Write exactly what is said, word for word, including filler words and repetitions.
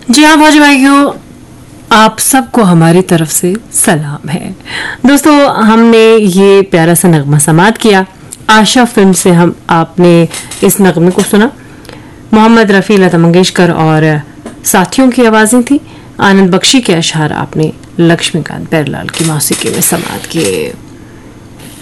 जी हाँ फौजी भाइयों, आप सबको हमारी तरफ से सलाम है। दोस्तों, हमने ये प्यारा सा नगमा समात किया। आशा फिल्म से हम आपने इस नगमे को सुना। मोहम्मद रफ़ी, लता मंगेशकर और साथियों की आवाज़ें थी। आनंद बख्शी के अशआर आपने लक्ष्मीकांत बैरलाल की मौसीकी में समात किए।